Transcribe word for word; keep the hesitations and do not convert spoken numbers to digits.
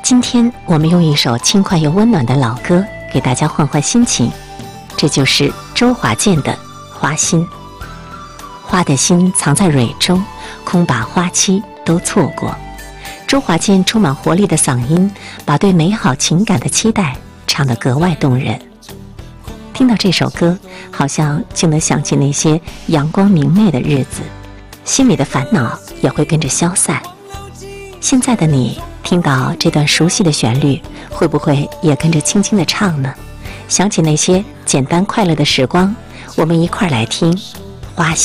今天我们用一首轻快又温暖的老歌给大家换换心情，这就是周华健的《花心》。花的心藏在蕊中，空把花期都错过。周华健充满活力的嗓音，把对美好情感的期待唱得格外动人。听到这首歌，好像就能想起那些阳光明媚的日子，心里的烦恼也会跟着消散。现在的你听到这段熟悉的旋律，会不会也跟着轻轻地唱呢？想起那些简单快乐的时光，我们一块儿来听《花心》。